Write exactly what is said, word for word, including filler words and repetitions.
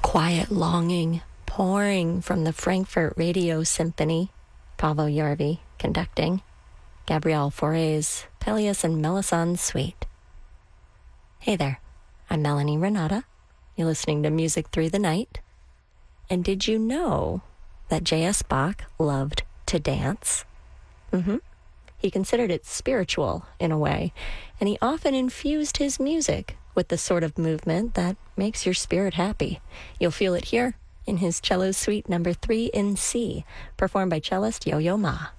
quiet longing pouring from the Frankfurt Radio Symphony, Paavo Järvi conducting, Gabriel Fauré's Pelleas and Melisande Suite. Hey there, I'm Melanie Renata. You're listening to Music Through the Night. And did you know that J S. Bach loved to dance? Mm-hmm. He considered it spiritual in a way, and he often infused his music with the sort of movement that makes your spirit happy. You'll feel it here in his cello suite number three in C, performed by cellist Yo-Yo Ma.